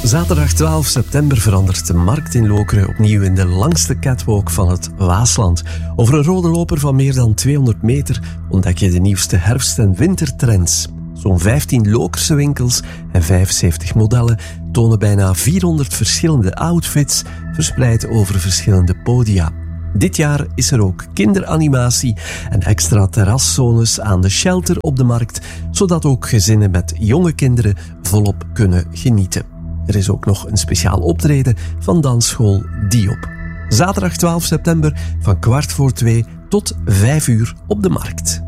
Zaterdag 12 september verandert de markt in Lokeren opnieuw in de langste catwalk van het Waasland. Over een rode loper van meer dan 200 meter ontdek je de nieuwste herfst- en wintertrends. Zo'n 15 Lokerse winkels en 75 modellen tonen bijna 400 verschillende outfits verspreid over verschillende podia. Dit jaar is er ook kinderanimatie en extra terraszones aan de shelter op de markt, zodat ook gezinnen met jonge kinderen volop kunnen genieten. Er is ook nog een speciaal optreden van dansschool Diop. Zaterdag 12 september van 2:15 tot 5 uur op de markt.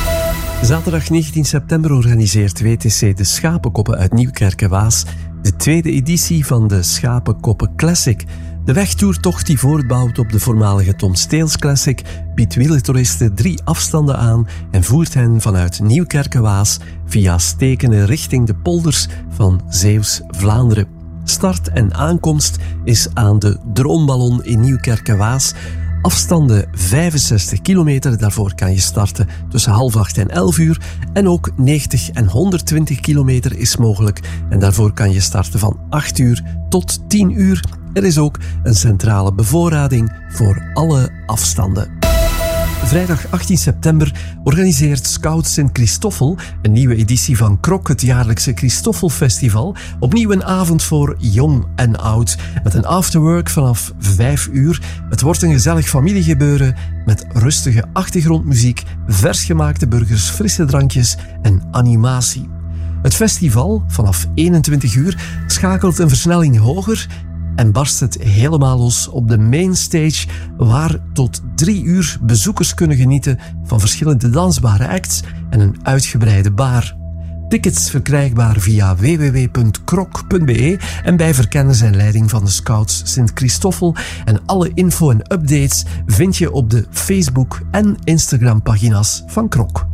Zaterdag 19 september organiseert WTC de Schapenkoppen uit Nieuwkerke-Waas de tweede editie van de Schapenkoppen Classic. De wegtoertocht die voortbouwt op de voormalige Tom Steels Classic biedt wielertoeristen 3 afstanden aan en voert hen vanuit Nieuwkerke-Waas via Stekene richting de polders van Zeeuws-Vlaanderen. Start en aankomst is aan de Droomballon in Nieuwkerke-Waas. Afstanden 65 kilometer, daarvoor kan je starten tussen 7:30 en 11 uur. En ook 90 en 120 kilometer is mogelijk. En daarvoor kan je starten van 8 uur tot 10 uur. Er is ook een centrale bevoorrading voor alle afstanden. Vrijdag 18 september organiseert Scout Sint-Christoffel een nieuwe editie van Krok, het jaarlijkse Christoffelfestival. Opnieuw een avond voor jong en oud, met een afterwork vanaf 5 uur. Het wordt een gezellig familiegebeuren met rustige achtergrondmuziek, versgemaakte burgers, frisse drankjes en animatie. Het festival, vanaf 21 uur, schakelt een versnelling hoger en barst het helemaal los op de mainstage, waar tot 3 uur bezoekers kunnen genieten van verschillende dansbare acts en een uitgebreide bar. Tickets verkrijgbaar via www.krok.be en bij verkennis en leiding van de Scouts Sint-Christoffel. En alle info en updates vind je op de Facebook- en Instagram-pagina's van Krok.